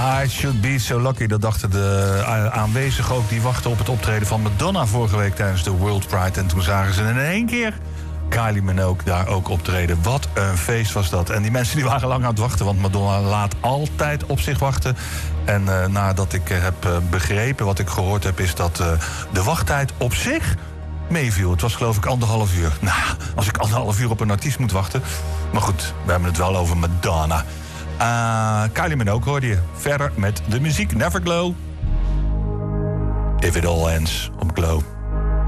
I should be so lucky. Dat dachten de aanwezigen ook. Die wachten op het optreden van Madonna vorige week tijdens de World Pride. En toen zagen ze in één keer Kylie Minogue daar ook optreden. Wat een feest was dat. En die mensen die waren lang aan het wachten, want Madonna laat altijd op zich wachten. En nadat ik heb begrepen, wat ik gehoord heb, is dat de wachttijd op zich meeviel. Het was geloof ik 1,5 uur. Nou, als ik 1,5 uur op een artiest moet wachten. Maar goed, we hebben het wel over Madonna. Kylie Minogue hoorde je. Verder met de muziek Neverglow. If it all ends op Glow.